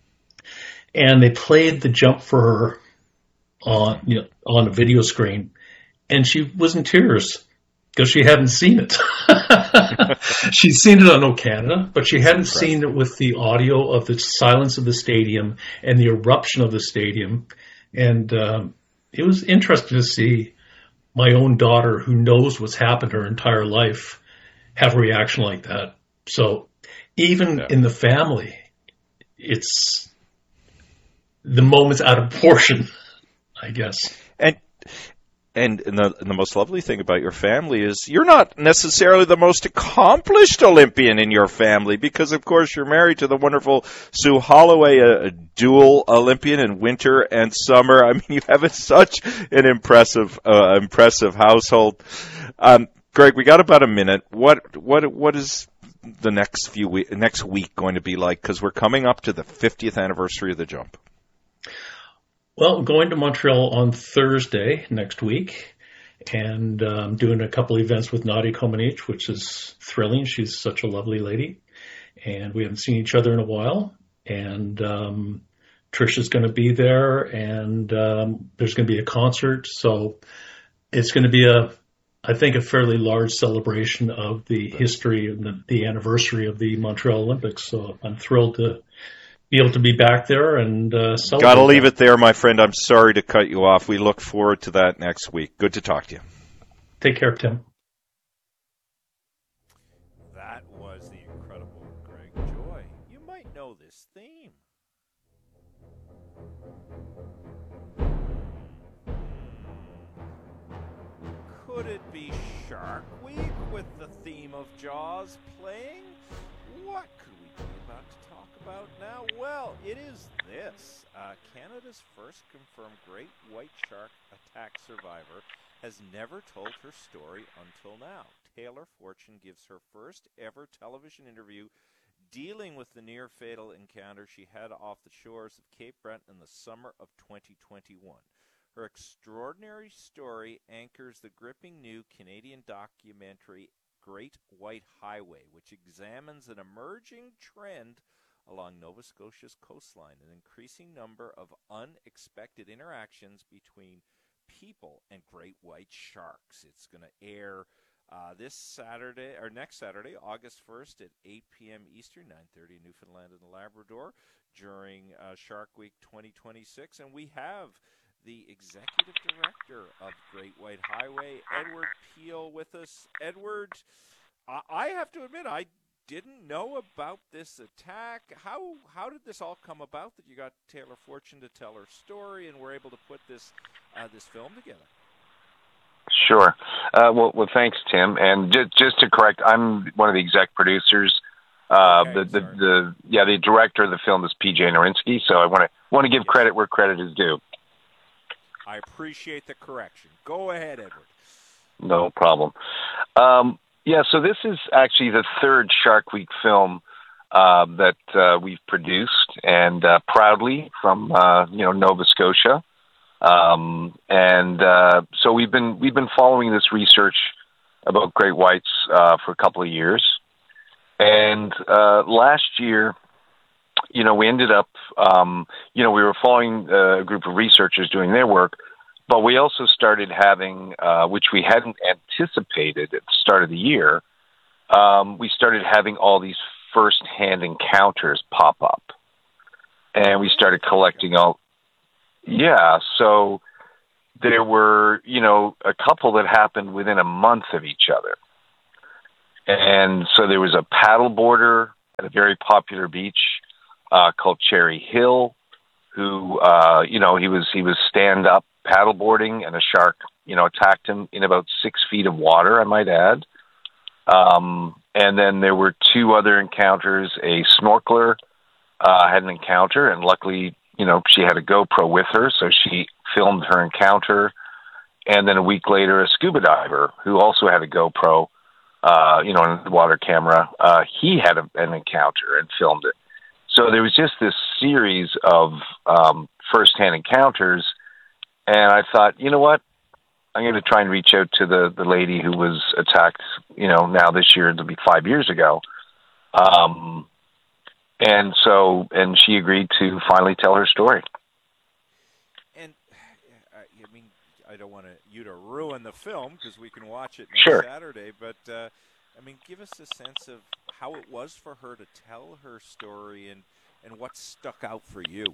And they played the jump for her on, you know, on a video screen, and she was in tears because she hadn't seen it. She'd seen it on O Canada, but she hadn't seen it with the audio of the silence of the stadium and the eruption of the stadium. And um, it was interesting to see my own daughter, who knows what's happened her entire life, have a reaction like that. So even yeah. in the family, it's the moment's out of proportion, I guess. And And, and, the, and the most lovely thing about your family is you're not necessarily the most accomplished Olympian in your family, because, of course, you're married to the wonderful Sue Holloway, a, a dual Olympian in winter and summer. I mean, you have a, such an impressive, uh, impressive household. Um, Greg, we got about a minute. What, what, what is the next few we- next week going to be like? Because we're coming up to the fiftieth anniversary of the jump. Well, I'm going to Montreal on Thursday next week, and um, doing a couple events with Nadia Comaneci, which is thrilling. She's such a lovely lady, and we haven't seen each other in a while. And um, Trisha's going to be there, and um, there's going to be a concert. So it's going to be a, I think, a fairly large celebration of the history and the, the anniversary of the Montreal Olympics. So I'm thrilled to be able to be back there and uh, celebrate. Got to leave it there, my friend. I'm sorry to cut you off. We look forward to that next week. Good to talk to you. Take care, Tim. That was the incredible Greg Joy. You might know this theme. Could it be Shark Week with the theme of Jaws playing? What could we be about to talk about now? Well, it is this. Uh, Canada's first confirmed great white shark attack survivor has never told her story until now. Taylor Fortune gives her first ever television interview dealing with the near fatal encounter she had off the shores of Cape Breton in the summer of twenty twenty-one. Her extraordinary story anchors the gripping new Canadian documentary Great White Highway, which examines an emerging trend along Nova Scotia's coastline, an increasing number of unexpected interactions between people and great white sharks. It's going to air uh, this Saturday, or next Saturday, August first at eight p.m. Eastern, nine thirty Newfoundland and Labrador, during uh, Shark Week twenty twenty-six. And we have the executive director of Great White Highway, Edward Peel, with us. Edward, I, I have to admit, I didn't know about this attack. How how did this all come about that you got Taylor Fortune to tell her story and were able to put this uh, this film together? Sure. Uh, well, well, thanks, Tim. And just, just to correct, I'm one of the exec producers. Uh, okay, the, the, the yeah, the director of the film is P J Norinsky. So I want to want to give yes. credit where credit is due. I appreciate the correction. Go ahead, Edward. No problem. Um, yeah, so this is actually the third Shark Week film uh, that uh, we've produced, and uh, proudly from uh, you know Nova Scotia. Um, and uh, so we've been we've been following this research about great whites uh, for a couple of years. And uh, last year, you know, we ended up, um, you know, we were following a group of researchers doing their work, but we also started having, uh, which we hadn't anticipated at the start of the year, um, we started having all these first-hand encounters pop up. And we started collecting all, yeah, so there were, you know, a couple that happened within a month of each other. And so there was a paddleboarder at a very popular beach uh, called Cherry Hill, who, uh, you know, he was he was stand-up paddleboarding, and a shark, you know, attacked him in about six feet of water, I might add. Um, and then there were two other encounters. A snorkeler uh, had an encounter, and luckily, you know, she had a GoPro with her, so she filmed her encounter. And then a week later, a scuba diver who also had a GoPro, uh, you know, and a water camera, uh, he had a, an encounter and filmed it. So there was just this series of um, first-hand encounters, and I thought, you know what? I'm going to try and reach out to the, the lady who was attacked, you know, now this year, it'll be five years ago. Um, and so, and she agreed to finally tell her story. And, I mean, I don't want to, you to ruin the film because we can watch it next Sure. Saturday, but, uh, I mean, give us a sense of how it was for her to tell her story and, and what stuck out for you.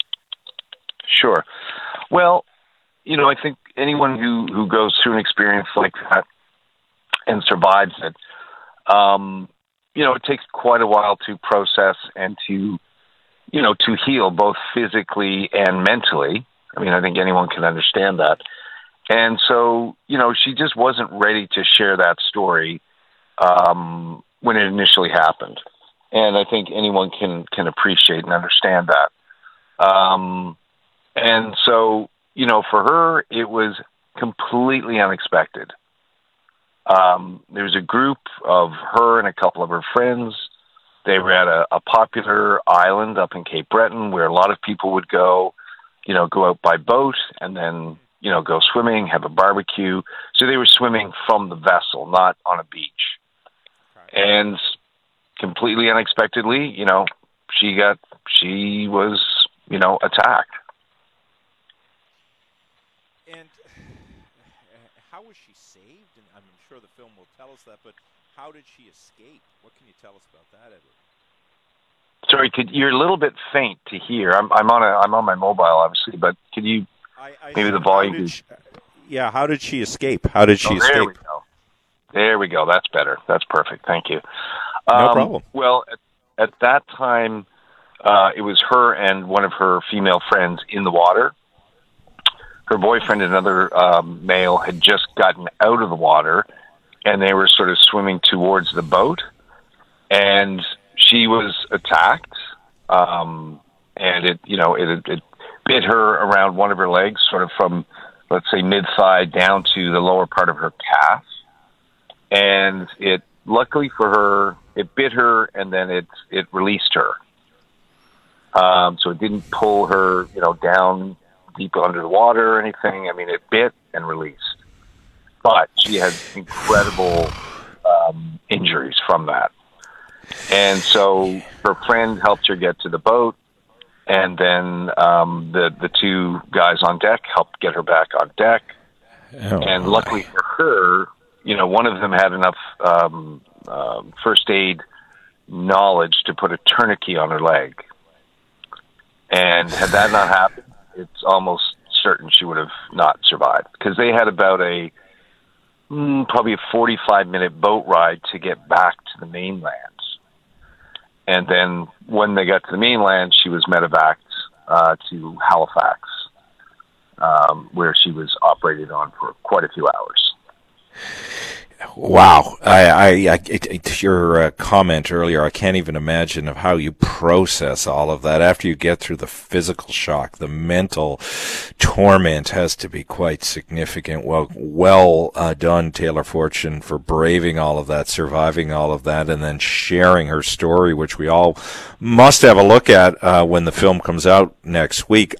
Sure. Well, you know, I think anyone who, who goes through an experience like that and survives it, um, you know, it takes quite a while to process and to, you know, to heal both physically and mentally. I mean, I think anyone can understand that. And so, you know, she just wasn't ready to share that story um, when it initially happened. And I think anyone can, can appreciate and understand that. Um, and so, you know, for her, it was completely unexpected. Um, there was a group of her and a couple of her friends. They were at a, a popular island up in Cape Breton where a lot of people would go, you know, go out by boat and then, you know, go swimming, have a barbecue. So they were swimming from the vessel, not on a beach. And completely unexpectedly, you know, she got, she was, you know, attacked. And how was she saved? And I'm sure the film will tell us that, but how did she escape? What can you tell us about that, Edward? Sorry, could, you're a little bit faint to hear. I'm, I'm on a, I'm on my mobile, obviously, but could you I, I maybe the volume? She, yeah, how did she escape? How did she oh, escape? There we go. There we go. That's better. That's perfect. Thank you. No um, problem. Well, at, at that time, uh, it was her and one of her female friends in the water. Her boyfriend, another um, male, had just gotten out of the water, and they were sort of swimming towards the boat, and she was attacked, um, and it, you know, it, it bit her around one of her legs, sort of from, let's say, mid-thigh down to the lower part of her calf, and it, luckily for her, it bit her, and then it it released her. Um, so it didn't pull her, you know, down deep under the water or anything. I mean, it bit and released. But she had incredible um, injuries from that. And so her friend helped her get to the boat, and then um, the, the two guys on deck helped get her back on deck. Oh, and my. luckily for her, you know, one of them had enough um, um, first aid knowledge to put a tourniquet on her leg. And had that not happened, it's almost certain she would have not survived, because they had about a mm, probably a forty-five minute boat ride to get back to the mainland. And then when they got to the mainland, she was medevaced uh, to Halifax, um, where she was operated on for quite a few hours. Wow. I, I, I it, it, your uh, comment earlier, I can't even imagine of how you process all of that after you get through the physical shock. The mental torment has to be quite significant. Well, well uh, done, Taylor Fortune, for braving all of that, surviving all of that, and then sharing her story, which we all must have a look at uh, when the film comes out next week. I,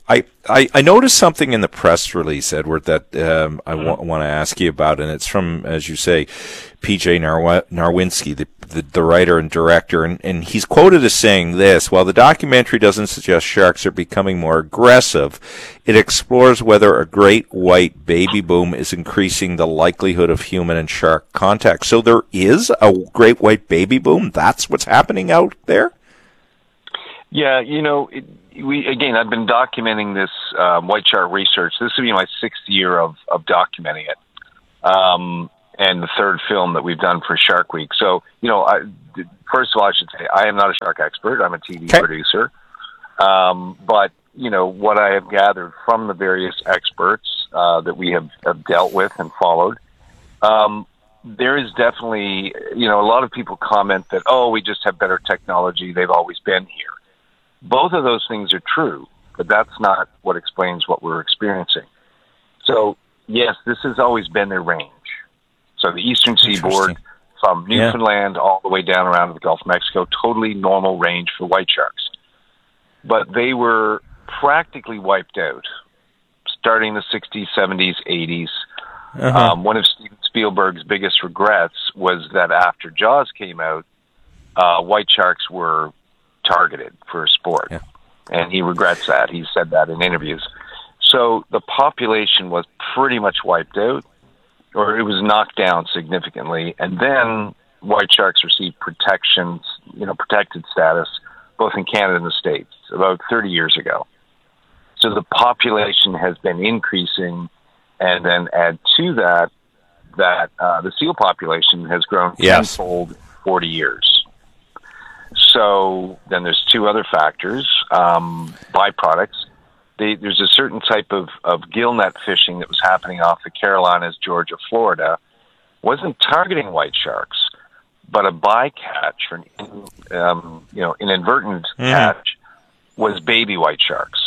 I, I noticed something in the press release, Edward, that um, I w- want to ask you about, and it's from, as you say, P J Narw- Narwinski, the, the the writer and director, and, and he's quoted as saying this: while the documentary doesn't suggest sharks are becoming more aggressive, it explores whether a great white baby boom is increasing the likelihood of human and shark contact. So there is a great white baby boom? That's what's happening out there? Yeah, you know, it, we again, I've been documenting this um, white shark research. This will be my sixth year of, of documenting it. Um and the third film that we've done for Shark Week. So, you know, I, first of all, I should say I am not a shark expert. I'm a T V okay. producer. Um, but, you know, what I have gathered from the various experts uh, that we have, have dealt with and followed, um, there is definitely, you know, a lot of people comment that, oh, we just have better technology. They've always been here. Both of those things are true, but that's not what explains what we're experiencing. So, yes, this has always been their range. So the eastern seaboard from Newfoundland yeah. all the way down around to the Gulf of Mexico, totally normal range for white sharks. But they were practically wiped out starting in the sixties, seventies, eighties. Uh-huh. Um, one of Steven Spielberg's biggest regrets was that after Jaws came out, uh, white sharks were targeted for sport. Yeah. And he regrets that. He said that in interviews. So the population was pretty much wiped out, or it was knocked down significantly, and then white sharks received protection, you know, protected status, both in Canada and the States, about thirty years ago. So the population has been increasing, and then add to that, that uh, the seal population has grown yes. tenfold in forty years. So then there's two other factors, um, byproducts. They, there's a certain type of, of gill net fishing that was happening off the Carolinas, Georgia, Florida, wasn't targeting white sharks, but a bycatch, or an, um, you know, inadvertent mm. catch, was baby white sharks.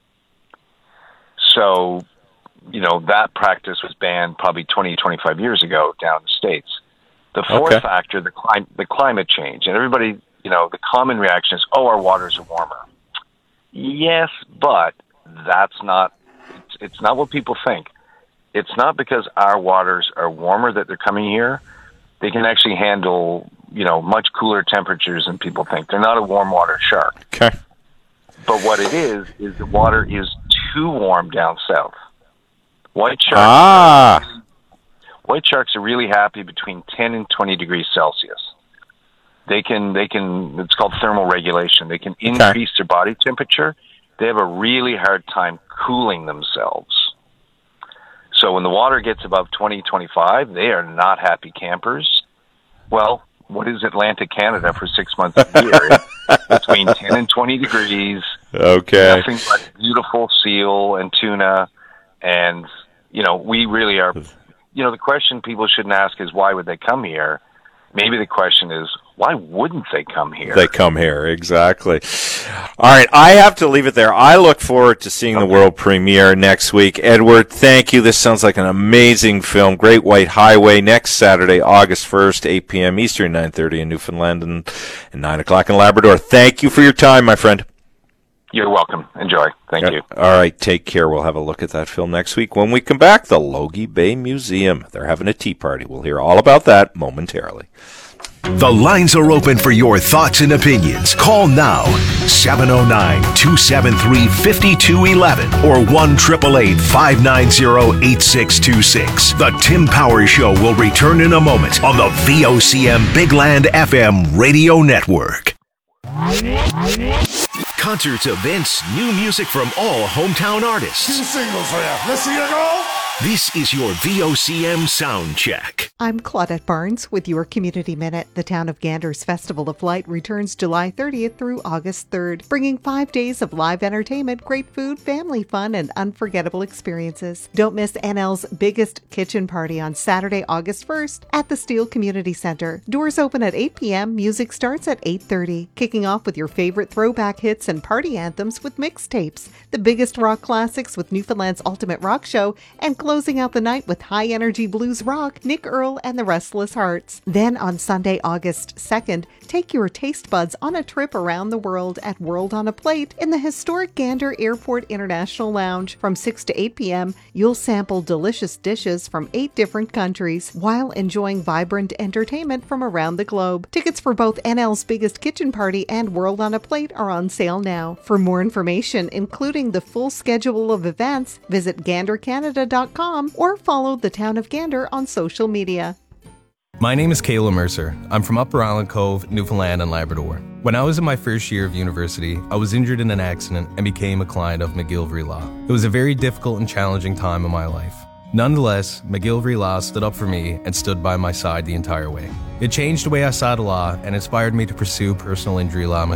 So, you know, that practice was banned probably twenty, twenty-five years ago down in the States. The fourth okay. factor, the, clim- the climate change. And everybody, you know, the common reaction is, oh, our waters are warmer. Yes, but that's not, it's, it's not what people think. It's not because our waters are warmer that they're coming here. They can actually handle, you know, much cooler temperatures than people think. They're not a warm water shark. Okay. But what it is, is the water is too warm down south. White sharks, ah. are, white sharks are really happy between ten and twenty degrees Celsius. They can, they can, it's called thermal regulation. They can increase okay. their body temperature. They have a really hard time cooling themselves. So when the water gets above twenty, twenty-five, they are not happy campers. Well, what is Atlantic Canada for six months a year? Between ten and twenty degrees. Okay. Nothing but beautiful seal and tuna. And, you know, we really are, you know, the question people shouldn't ask is why would they come here? Maybe the question is, why wouldn't they come here? They come here, exactly. All right, I have to leave it there. I look forward to seeing okay. the world premiere next week. Edward, thank you. This sounds like an amazing film. Great White Highway, next Saturday, August first, eight p.m. Eastern, nine thirty in Newfoundland, and, and nine o'clock in Labrador. Thank you for your time, my friend. You're welcome. Enjoy. Thank yeah. you. All right, take care. We'll have a look at that film next week. When we come back, the Logie Bay Museum. They're having a tea party. We'll hear all about that momentarily. The lines are open for your thoughts and opinions. Call now, seven oh nine, two seven three, five two one one or one eight eight eight, five nine zero, eight six two six. The Tim Powers Show will return in a moment on the V O C M Big Land F M radio network. Concerts, events, new music from all hometown artists. Two singles for you. Let's see you go. This is your V O C M Sound Check. I'm Claudette Barnes with your Community Minute. The town of Gander's Festival of Light returns July thirtieth through August third, bringing five days of live entertainment, great food, family fun, and unforgettable experiences. Don't miss N L's biggest kitchen party on Saturday, August first at the Steele Community Center. Doors open at eight p.m., music starts at eight thirty, kicking off with your favorite throwback hits and party anthems with mixtapes, the biggest rock classics with Newfoundland's Ultimate Rock Show, and closing out the night with high-energy blues rock, Nick Earl and the Restless Hearts. Then on Sunday, August second, take your taste buds on a trip around the world at World on a Plate in the historic Gander Airport International Lounge. From six to eight p.m., you'll sample delicious dishes from eight different countries while enjoying vibrant entertainment from around the globe. Tickets for both N L's Biggest Kitchen Party and World on a Plate are on sale now. For more information, including the full schedule of events, visit gander canada dot com or follow the Town of Gander on social media. My name is Kayla Mercer. I'm from Upper Island Cove, Newfoundland and Labrador. When I was in my first year of university, I was injured in an accident and became a client of McGillivray Law. It was a very difficult and challenging time in my life. Nonetheless, McGillivray Law stood up for me and stood by my side the entire way. It changed the way I saw the law and inspired me to pursue personal injury law myself.